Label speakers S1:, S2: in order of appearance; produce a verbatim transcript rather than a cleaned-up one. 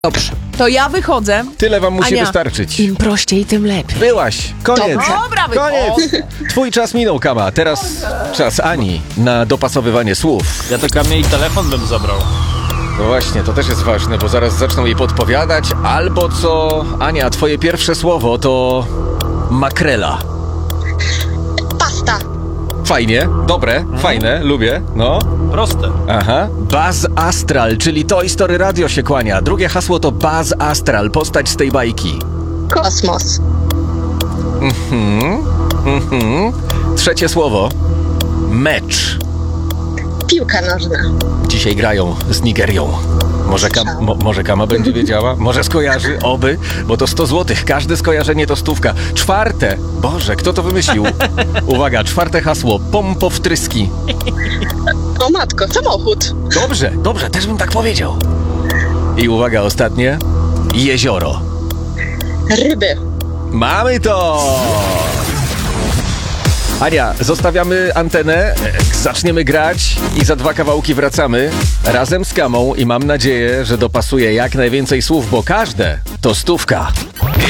S1: Dobrze, to ja wychodzę.
S2: Tyle wam musi
S1: Ania,
S2: wystarczyć.
S1: Im prościej, tym lepiej.
S2: Byłaś. Koniec.
S1: Dobra, wychodzę.
S2: Koniec. Twój czas minął, Kama. Teraz czas Ani na dopasowywanie słów.
S3: Ja to Kamie i telefon bym zabrał.
S2: No właśnie, to też jest ważne, bo zaraz zaczną jej podpowiadać. Albo co, Ania, twoje pierwsze słowo to makrela.
S4: Pasta.
S2: Fajnie, dobre,
S3: Mhm.
S2: fajne, lubię, no.
S3: Proste.
S2: Aha. Buzz Astral, czyli Toy Story Radio się kłania. Drugie hasło to Buzz Astral, postać z tej bajki.
S4: Kosmos.
S2: Mhm. Mhm. Trzecie słowo. Mecz.
S4: Piłka nożna.
S2: Dzisiaj grają z Nigerią. Może, kam, mo, może Kama będzie wiedziała? Może skojarzy? Oby, bo to sto złotych. Każde skojarzenie to stówka. Czwarte. Boże, kto to wymyślił? Uwaga, czwarte hasło. Pompowtryski.
S4: O matko, samochód.
S2: Dobrze, dobrze, też bym tak powiedział. I uwaga, ostatnie. Jezioro.
S4: Ryby.
S2: Mamy to! Ania, zostawiamy antenę, zaczniemy grać i za dwa kawałki wracamy razem z Kamą i mam nadzieję, że dopasuje jak najwięcej słów, bo każde to stówka.